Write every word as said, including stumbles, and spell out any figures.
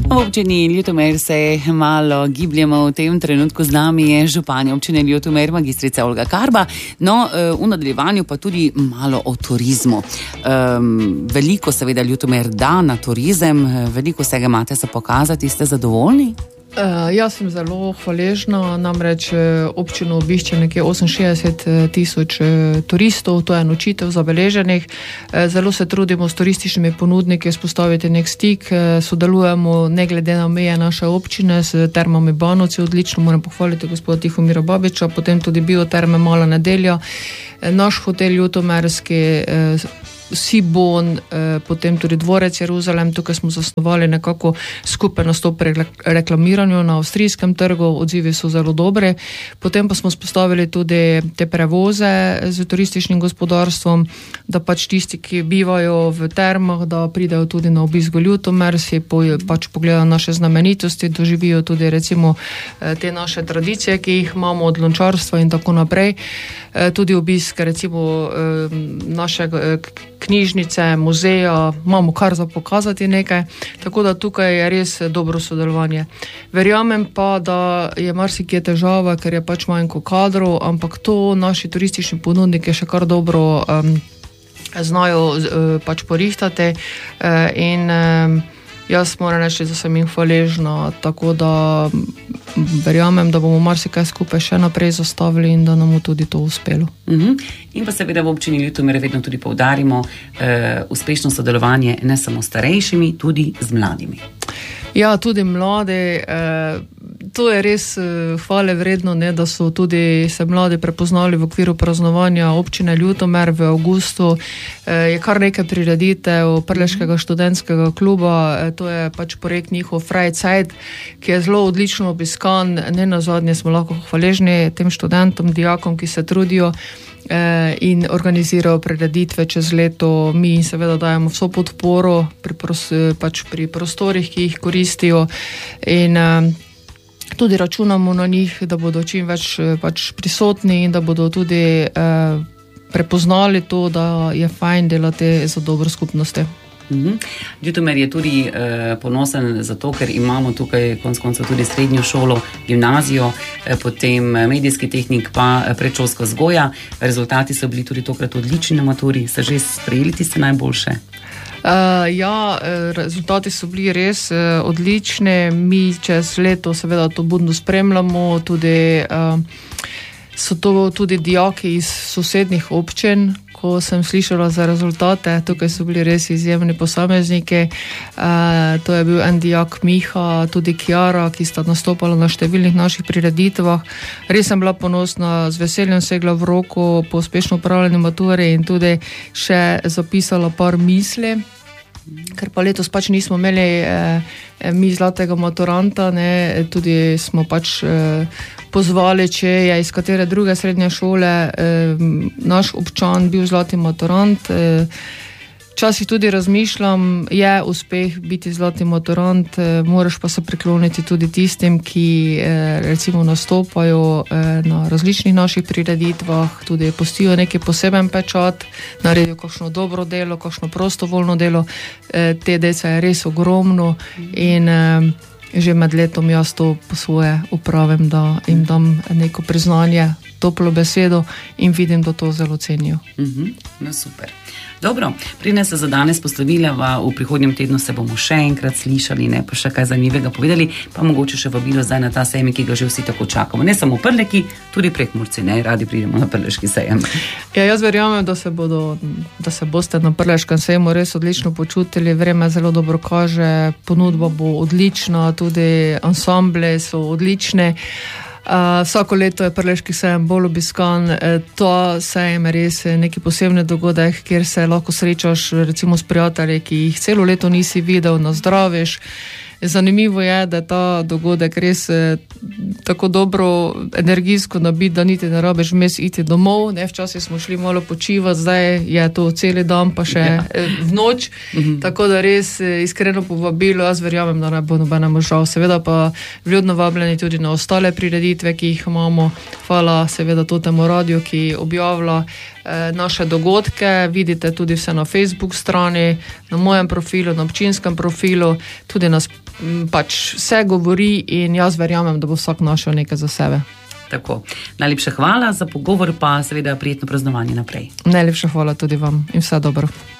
V občini Ljutomer se malo gibljamo v tem trenutku. Z nami je županja občine Ljutomer, magistrica Olga Karba. No, v nadaljevanju pa tudi malo o turizmu. Um, veliko seveda Ljutomer da na turizem, veliko vsega imate za pokazati. Ste zadovoljni? Uh, jaz sem zelo hvaležna, namreč občino obišče nekje oseminšestdeset tisoč turistov, to je nočitev zabeleženih. Zelo se trudimo s turističnimi ponudniki vzpostaviti nek stik, sodelujemo ne glede na meje naše občine s termami Banovci, odlično moram pohvaliti gospoda Tihomira Babiča, potem tudi bioterme Mala nedelja, naš hotel Ljutomerski, Sibon, potem tudi dvorec Jeruzalem. Tukaj smo zasnovali nekako skupaj nastop pri reklamiranju na avstrijskem trgu, odzivi so zelo dobre. Potem pa smo spostavili tudi te prevoze z turističnim gospodarstvom, da pač tisti, ki bivajo v termah, da pridejo tudi na obisk v Ljutomer, si pač pogledajo naše znamenitosti, doživijo tudi recimo te naše tradicije, ki jih imamo od lončarstva in tako naprej. Tudi obisk recimo našega knjižnice, muzeja, imamo kar za pokazati nekaj, tako da tukaj je res dobro sodelovanje. Verjamem pa, da je marsikje težava, ker je pač manjko kadrov, ampak to naši turistični ponudniki še kar dobro um, znajo uh, pač porihtati uh, in um, jaz moram reči, da sem jim hvaležna, tako da verjamem, da bomo marsikaj skupaj še naprej zastavili in da nam bo tudi to uspelo. Uh-huh. In pa seveda v občini Ljutomer vedno tudi poudarimo uh, uspešno sodelovanje ne samo s starejšimi, tudi z mladimi. Ja, tudi mladi, eh, to je res eh, hvale vredno, ne, da so tudi se mladi prepoznali v okviru praznovanja občine Ljutomer v avgustu. Eh, je kar nekaj prireditev Prleškega študentskega kluba, eh, to je pač projekt njihov Freizeit, ki je zelo odlično obiskan. Ne nazadnje smo lahko hvaležni tem študentom, dijakom, ki se trudijo in organizirajo prireditve čez leto. Mi seveda dajemo vso podporo pri, pros, pač pri prostorih, ki jih koristijo in tudi računamo na njih, da bodo čim več pač prisotni in da bodo tudi eh, prepoznali to, da je fajn delati za dobro skupnosti. Ljutomer je tudi eh, ponosen zato, ker imamo tukaj konec koncev tudi srednjo šolo, gimnazijo, eh, potem medijski tehnik pa predšolska vzgoja. Rezultati so bili tudi tokrat odlični na maturi. Se že sprejeli tiste najboljše? Uh, ja, rezultati so bili res uh, odlični. Mi čez leto seveda to budno spremljamo, tudi uh, so to tudi dijaki iz sosednjih občin. Ko sem slišala za rezultate, tukaj so bili res izjemni posamezniki. Uh, to je bil en dijak Miha, tudi Kiara, ki sta nastopala na številnih naših prireditvah. Res sem bila ponosna, z veseljem segla v roko po uspešno upravljeni maturi in tudi še zapisala par misli. Ker pa letos pač nismo imeli eh, mi zlatega maturanta, ne, tudi smo pač eh, pozvali, če je iz katere druge srednje šole eh, naš občan bil zlati maturant. Eh, Včasih tudi razmišljam, je uspeh biti zlati maturant, eh, moraš pa se prikloniti tudi tistim, ki eh, recimo nastopajo eh, na različnih naših prireditvah, tudi postijo neki poseben pečat, naredijo kakšno dobro delo, kakšno prostovoljno delo. Eh, te dece je res ogromno in eh, že med letom jaz to po svoje upravim, da jim dam neko priznanje, toplo besedo in vidim, da to zelo cenijo. Uh-huh. No, super. Dobro, preden se za danes poslovila, v prihodnjem tednu se bomo še enkrat slišali, ne pa še kaj zanimivega povedali, pa mogoče še vabilo zdaj na ta sejem, ki ga že vsi tako čakamo. Ne samo Prleki, tudi Prekmurci, ne, radi pridemo na Prleški sejem. Ja, jaz verjamem, da se bodo, da se boste na Prleškem sejmu res odlično počutili, vreme zelo dobro kaže, ponudba bo odlična, tudi ansamble so odlične. Uh, vsako leto je Prleški sejem bolj obiskan. Uh, to sejem je res neki posebni dogodek, kjer se lahko srečaš recimo s prijatelji, ki jih celo leto nisi videl, nazdraviš. Zanimivo je, da je ta dogodek res eh, tako dobro energijsko nabit, da niti ne rabiš vmes iti domov. Ne? Včasih smo šli malo počivati, zdaj je to celi dan pa še ja. eh, v noč. Mm-hmm. Tako da res eh, iskreno povabilo, jaz verjamem, da ne bo nobenemu žal. Seveda pa vljudno vabljeni tudi na ostale prireditve, ki jih imamo. Hvala seveda totemu radiju, ki objavlja naše dogodke, vidite tudi vse na Facebook strani, na mojem profilu, na občinskem profilu, tudi nas pač vse govori in jaz verjamem, da bo vsak našel nekaj za sebe. Tako. Najlepša hvala za pogovor, pa seveda prijetno praznovanje naprej. Najlepša hvala tudi vam in vse dobro.